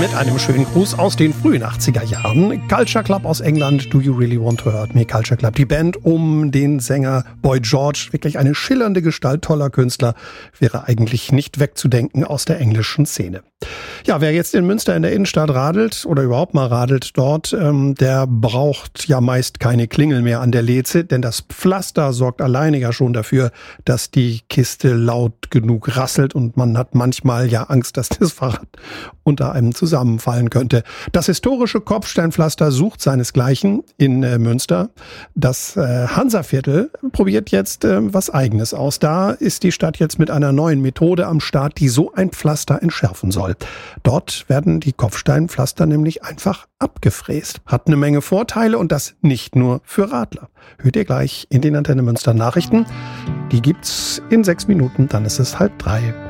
mit einem schönen Gruß aus den frühen 80er Jahren. Culture Club aus England, Do You Really Want to Hurt Me? Culture Club, die Band um den Sänger Boy George, wirklich eine schillernde Gestalt, toller Künstler, wäre eigentlich nicht wegzudenken aus der englischen Szene. Ja, wer jetzt in Münster in der Innenstadt radelt oder überhaupt mal radelt dort, der braucht ja meist keine Klingel mehr an der Leze, denn das Pflaster sorgt alleine ja schon dafür, dass die Kiste laut genug rasselt und man hat manchmal ja Angst, dass das Fahrrad unter einem zusammenfallen könnte. Das historische Kopfsteinpflaster sucht seinesgleichen in Münster. Das Hansaviertel probiert jetzt was Eigenes aus. Da ist die Stadt jetzt mit einer neuen Methode am Start, die so ein Pflaster entschärfen soll. Dort werden die Kopfsteinpflaster nämlich einfach abgefräst. Hat eine Menge Vorteile und das nicht nur für Radler. Hört ihr gleich in den Antenne Münster Nachrichten. Die gibt's in 6 Minuten, dann ist es 2:30.